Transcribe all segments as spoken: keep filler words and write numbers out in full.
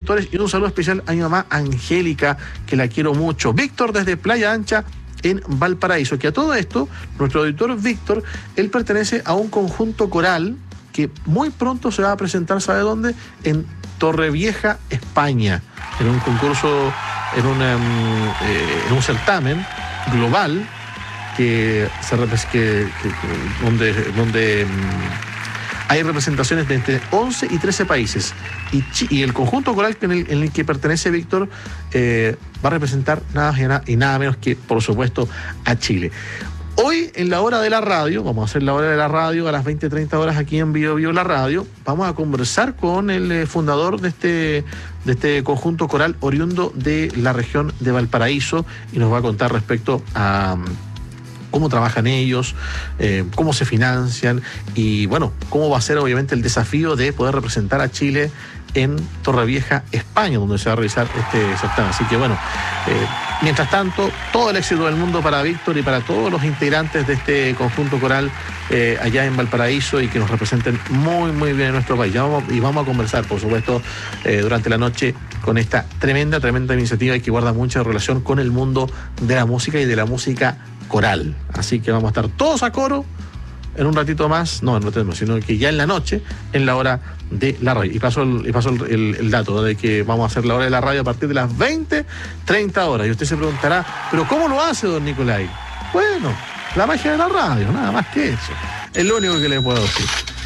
productores, y un saludo especial a mi mamá Angélica, que la quiero mucho. Víctor desde Playa Ancha, en Valparaíso. Que a todo esto, nuestro auditor Víctor, él pertenece a un conjunto coral que muy pronto se va a presentar, ¿sabe dónde? En Torrevieja, España, en un concurso, en, una, eh, en un certamen global que, se, que, que donde, donde hay representaciones de entre once y trece países. Y, y el conjunto coral en el, en el que pertenece Víctor eh, va a representar nada más y nada, y nada menos que, por supuesto, a Chile. Hoy, en la hora de la radio, vamos a hacer la hora de la radio a las veinte treinta horas aquí en Bio Bio La Radio, vamos a conversar con el eh, fundador de este, de este conjunto coral oriundo de la región de Valparaíso, y nos va a contar respecto a cómo trabajan ellos, eh, cómo se financian y, bueno, cómo va a ser obviamente el desafío de poder representar a Chile en Torrevieja, España, donde se va a realizar este certamen. Así que, bueno, eh, mientras tanto, todo el éxito del mundo para Víctor y para todos los integrantes de este conjunto coral eh, allá en Valparaíso, y que nos representen muy, muy bien en nuestro país. Ya vamos, y vamos a conversar, por supuesto, eh, durante la noche con esta tremenda, tremenda iniciativa, y que guarda mucha relación con el mundo de la música y de la música coral. Así que vamos a estar todos a coro en un ratito más, no en un ratito más, sino que ya en la noche, en la hora de la radio. Y paso el, y paso el, el, el dato de que vamos a hacer la hora de la radio a partir de las veinte treinta horas. Y usted se preguntará, ¿pero cómo lo hace, don Nicolai? Bueno, la magia de la radio, nada más que eso. Es lo único que le puedo decir.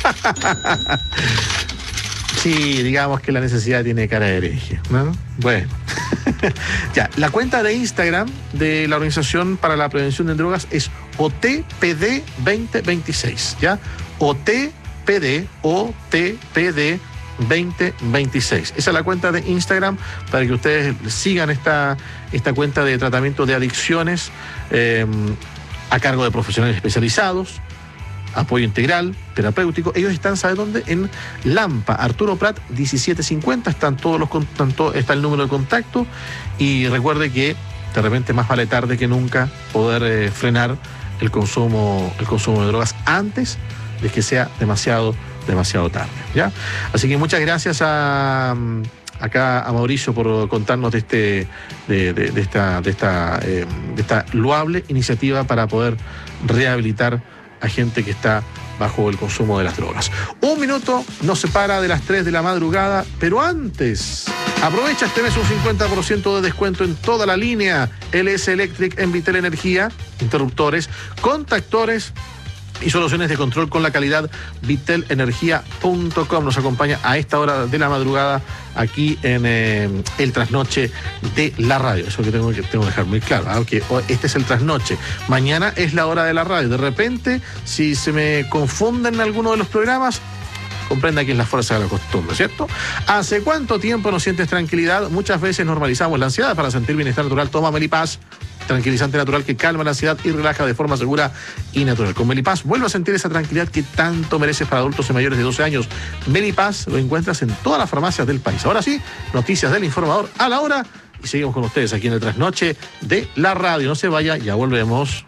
Sí, digamos que la necesidad tiene cara de hereje, ¿no? Bueno. Ya, la cuenta de Instagram de la Organización para la Prevención de Drogas es O T P D veinte veintiséis, ¿ya? O T P D, O T P D veinte veintiséis. Esa es la cuenta de Instagram para que ustedes sigan esta, esta cuenta de tratamiento de adicciones eh, a cargo de profesionales especializados, apoyo integral, terapéutico. Ellos están, ¿sabe dónde? En Lampa, Arturo Prat, diecisiete cincuenta. Están todos los, tanto, está el número de contacto. Y recuerde que de repente más vale tarde que nunca poder eh, frenar el consumo, el consumo de drogas antes de que sea demasiado, demasiado tarde, ¿ya? Así que muchas gracias a acá a Mauricio por contarnos de este, de, de, de esta, de esta, eh, de esta loable iniciativa para poder rehabilitar a gente que está bajo el consumo de las drogas. Un minuto nos separa de las tres de la madrugada, pero antes, aprovecha este mes un cincuenta por ciento de descuento en toda la línea L S Electric en Vitel Energía, interruptores, contactores y soluciones de control con la calidad vitel energía punto com. Nos acompaña a esta hora de la madrugada aquí en eh, el trasnoche de la radio. Eso que tengo que, tengo que dejar muy claro, aunque ¿eh? Este es el trasnoche. Mañana es la hora de la radio. De repente, si se me confunden en alguno de los programas, comprenda que es la fuerza de la costumbre, ¿cierto? ¿Hace cuánto tiempo no sientes tranquilidad? Muchas veces normalizamos la ansiedad. Para sentir bienestar natural, toma Melipaz, tranquilizante natural que calma la ansiedad y relaja de forma segura y natural. Con Melipaz vuelve a sentir esa tranquilidad que tanto mereces para adultos y mayores de doce años. Melipaz lo encuentras en todas las farmacias del país. Ahora sí, noticias del informador a la hora, y seguimos con ustedes aquí en el trasnoche de la radio. No se vaya, ya volvemos.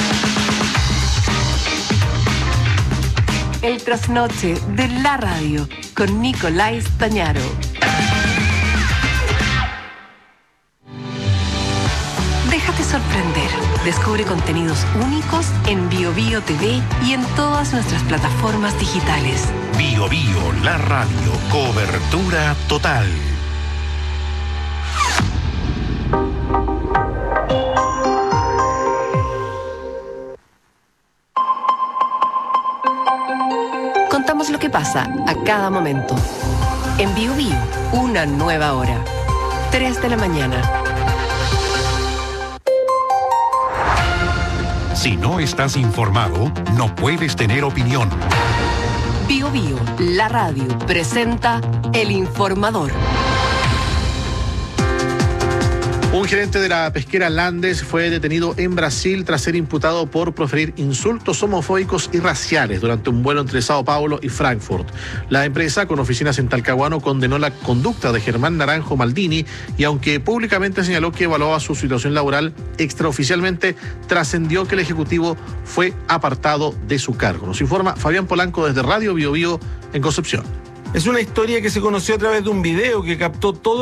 El trasnoche de la radio con Nicolai Stañaro. Déjate sorprender. Descubre contenidos únicos en Bio Bio T V y en todas nuestras plataformas digitales. Bio Bio, la radio, cobertura total. Contamos lo que pasa a cada momento. En Bio Bio, una nueva hora. tres de la mañana. Si no estás informado, no puedes tener opinión. Bio Bio, la radio, presenta El Informador. Un gerente de la pesquera Landes fue detenido en Brasil tras ser imputado por proferir insultos homofóbicos y raciales durante un vuelo entre Sao Paulo y Frankfurt. La empresa, con oficinas en Talcahuano, condenó la conducta de Germán Naranjo Maldini y, aunque públicamente señaló que evaluaba su situación laboral, extraoficialmente trascendió que el ejecutivo fue apartado de su cargo. Nos informa Fabián Polanco desde Radio Bio Bio en Concepción. Es una historia que se conoció a través de un video que captó todo